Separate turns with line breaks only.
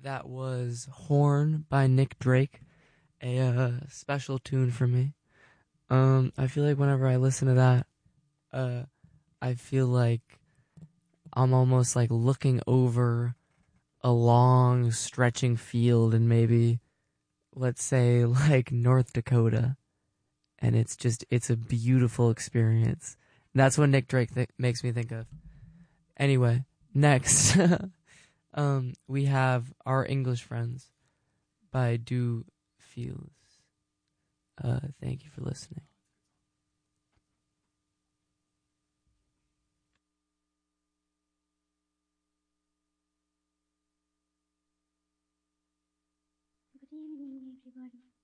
That was Horn by Nick Drake, a special tune for me. I feel like whenever I listen to that, uh, I feel like I'm almost like looking over a long stretching field in maybe, let's say, like North Dakota, and it's a beautiful experience. That's what Nick Drake makes me think of. Anyway, next, we have Our English Friends by Do Fields. Thank you for listening.
Good evening, everybody.